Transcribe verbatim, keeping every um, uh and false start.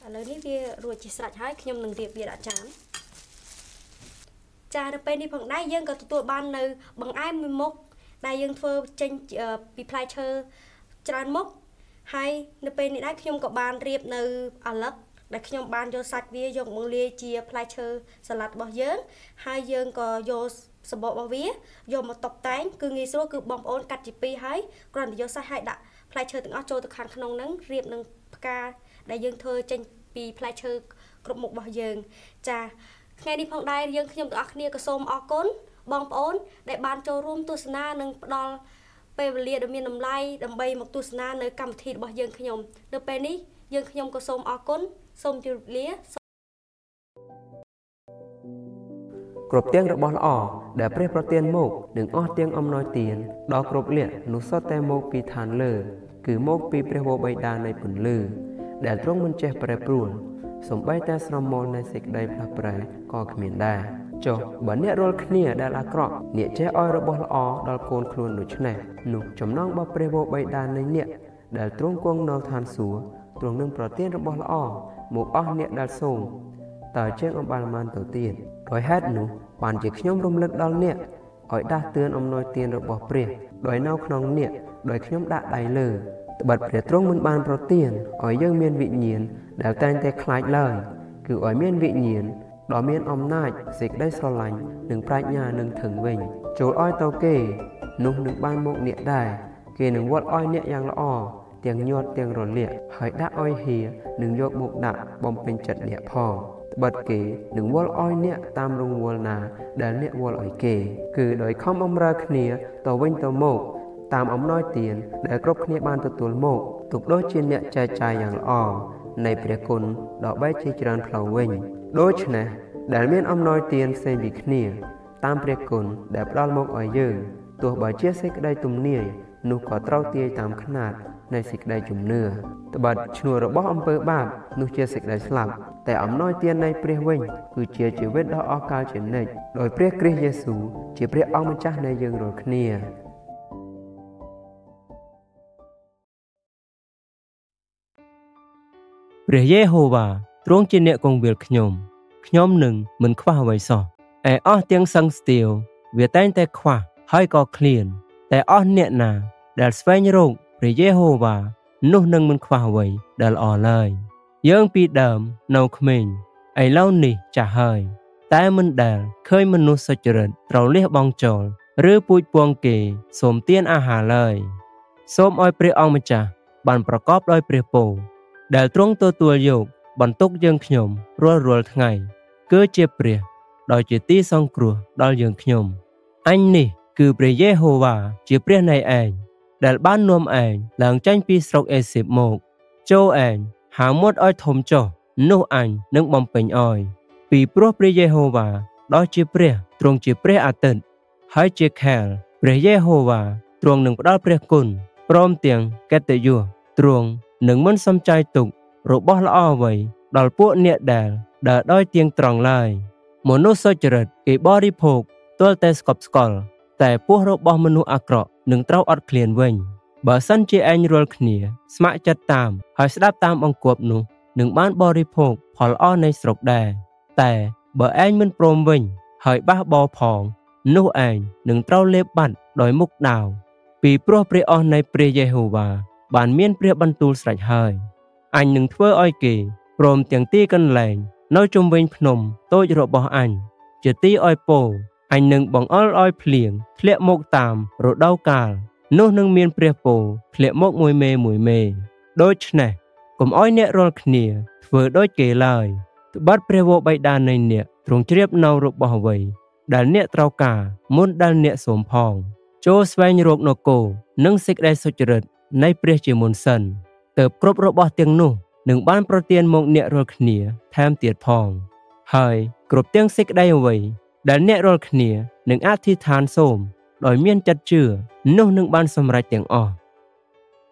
ឥឡូវនេះវារួចជាស្រេចហើយខ្ញុំនឹងរៀបវាដាក់ចានចាទៅពេលនេះផងដែរយើងក៏ទទួលបាននៅបង្អែមមួយមុខដែលយើងធ្វើចេញពីផ្លែឈើច្រើនមុខហើយនៅពេលនេះដែរខ្ញុំក៏បានរៀបនៅអាឡឹកដែលខ្ញុំបានយកសាច់វាយកមកលាយជាផ្លែឈើសាឡាត់របស់យើងហើយយើងក៏យកសម្បករបស់វាយកមកតុបតែងគឺងាយស្រួលគឺបងប្អូនកាត់ជាពីរហើយគ្រាន់តែយកសាច់ហើយដាក់ផ្លែឈើទាំងអស់ចូលទៅខាងក្នុងហ្នឹងរៀបនឹងផ្កាដែលយើងធ្វើចេញពីផ្លែឈើគ្រប់មុខរបស់យើងចាថ្ងៃនេះផងដែរយើងខ្ញុំទាំងអស់គ្នាក៏សូមអរគុណបងប្អូនដែលបានចូលរួមទស្សនានិងផ្ដល់ពេលវេលាដ៏មានតម្លៃដើម្បីមកទស្សនានៅកម្មវិធីរបស់យើងខ្ញុំនៅពេលនេះយើងខ្ញុំក៏សូមអរគុណសូមជម្រាបលាគ្រប់ទាំងរបស់ល្អដែលព្រះប្រទានមកនឹងអស់ទាំងអំណោយទានដល់គ្រប់លក្ខនោះសុទ្ធតែមកពីឋានលើគឺមកពីព្រះវរបិតានៃពន្លឺដែលទ្រង់មិនចេះប្រែប្រួលសូម្បីតែស្រមោលនៃសេចក្តីផ្លាស់ប្រែក៏គ្មានដែរចុះបើអ្នករាល់គ្នាដែលអាក្រក់អ្នកចេះឲ្យរបស់ល្អដល់កូនខ្លួនដូច្នេះនោះចំណងរបស់ព្រះវរបិតានៃអ្នកដែលទ្រង់គង់នៅឋានសួគ៌ទ្រង់នឹងប្រទានរបស់ល្អមកអស់អ្នកដែលសូមតើជាងអំបាលមានទៅទៀតដោយហេតុនោះបានជាខ្ញុំរំលឹកដល់អ្នកឲ្យដាស់តឿនអំណោយទានរបស់ព្រះដោយនៅក្នុងអ្នកដោយខ្ញុំដាក់ដៃលើត្បិតព្រះទ្រង់មិនបានប្រទានឲ្យយើងមានវិញ្ញាណដែលតែងតែខ្លាចឡើយគឺឲ្យមានវិញ្ញាណដ៏មានអំណាចសេចក្តីស្រឡាញ់និងប្រាជ្ញានឹងធឹងវិញចូលឲ្យទៅគេនោះនឹងបានមកអ្នកដែរគេនឹងវត្តឲ្យអ្នកយ៉ាងល្អទាំងញាត់ទាំងរលាកហើយដាក់ឲ្យហៀនឹងយកមកដាក់បំពេញចិត្តអ្នកផងត្បិតគេនឹងវល់ឲ្យអ្នកតាមរង្វល់ណាដែលអ្នកវល់ឲ្យគេគឺដោយខំបម្រើគ្នាទៅវិញទៅមកតាមអំណោយទានដែលគ្រប់គ្នាបានទទួលមកទុកដូចជាអ្នកចែកចាយយ៉ាងល្អនៃព្រះគុណដ៏បែកជាច្រើនផ្លូវវិញដូច្នេះដែលមានអំណោយទានផ្សេងពីគ្នាតាមព្រះគុណដែលផ្ដល់មកឲ្យយើងទោះបើជាសេចក្តីទំនាយនោះក៏ត្រូវទាយតាមຂະຫນាតនៃសេចក្តីជំនឿត្បិតឈ្នួលរបស់អំពើបាបនោះជាសេចក្តីស្លាប់តែអំណោយទាននៃព្រះវិញគឺជាជីវិតដ៏អស់កលជានិច្ចដោយព្រះគ្រីស្ទយេស៊ូវជាព្រះអង្គម្ចាស់នៃយើងរាល់គ្នាព្រះយេហូវ៉ាទ្រង់ជាអ្នកគង់វាលខ្ញុំខ្ញុំនឹងមិនខ្វះអ្វីសោះឯអស់ទាំងសឹងស្ទាវវាតែងតែខ្វះហើយក៏ឃ្លានតែអស់អ្នកណាដែលស្វែងរកព្រះយេហូវ៉ានោះនឹងមិនខ្វះអ្វីដែលល្អឡើយយើងពីដើមនៅក្មេងឥឡូវនេះចាស់ហើយតែមិនដែលឃើញមនុស្សសុចរិតត្រូវលះបង់ចោលឬពូជពងគេសូមទានអាហារឡើយសូមឲ្យព្រះអង្គម្ចាស់បានប្រកបដោយព្រះពរដែលទ្រង់ទទួលយកបន្ទុកយើងខ្ញុំរាល់រាល់ថ្ងៃគឺជាព្រះដោយជាទីសង្គ្រោះដល់យើងខ្ញុំអញនេះគឺព្រះយេហូវ៉ាជាព្រះនៃឯងដែលបាននាំឯងឡើងចេញពីស្រុកអេស៊ីបមកចូលឯងហៅមាត់ឲ្យធំចុះនោះអញនឹងបំពេញឲ្យពីព្រោះព្រះយេហូវ៉ាដ៏ជាព្រះទ្រង់ជាព្រះអាទិត្យហើយជាខែលព្រះយេហូវ៉ាទ្រង់នឹងផ្ដល់ព្រះគុណព្រមទាំងកិត្តិយសទ្រង់នឹងមិនសំចៃទុករបស់ល្អអ្វីដល់ពួកអ្នកដែលដើរដោយទៀងត្រង់ឡើយមនុស្សសុចរិតគេបរិភោគទាល់តែស្កប់ស្កល់តែពោះរបស់មនុស្សអាក្រក់នឹងត្រូវអត់ឃ្លានវិញបើសិនជាឯងរាល់គ្នាស្ម័គ្រចិត្តតាមហើយស្ដាប់តាមបង្គាប់នោះនឹងបានបរិភោគផលល្អនៃស្រុកដែរតែបើឯងមិនព្រមវិញហើយបះបោផងនោះឯងនឹងត្រូវលេបបាត់ដោយមុខដាវពីព្រោះព្រះអស់នៃព្រះយេហូវ៉ាបានមានព្រះបន្ទូលស្រេចហើយអញនឹងធ្វើឲ្យគេព្រមទាំងទីកន្លែងនៅជុំវិញភ្នំតូចរបស់អញជាទីឲ្យពោអញនឹងបង្អុរឲ្យភ្លៀងធ្លាក់មកតាមរដូវកាលនោះនឹងមានព្រះពរធ្លាក់មកមួយមេមួយមេដូច្នេះកុំឲ្យអ្នករាល់គ្នាធ្វើដូចគេឡើយត្បិតព្រះវរបិតានៃអ្នកទ្រង់ជ្រាបនៅរបស់អ្វីដែលអ្នកត្រូវការមុនដែលអ្នកសូមផងចូលស្វែងរកនគរនិងសេចក្តីសុចរិតនៃព្រះជាមុនសិនទើបគ្រប់របស់ទាំងនោះនឹងបានប្រទានមកអ្នករាល់គ្នាថែមទៀតផងហើយគ្រប់ទាំងសេចក្តីអ្វីដែលអ្នករាល់គ្នានឹងអធិដ្ឋានសូមដោយមានចិត្តជឿនោះនឹងបានសម្រេចទាំងអស់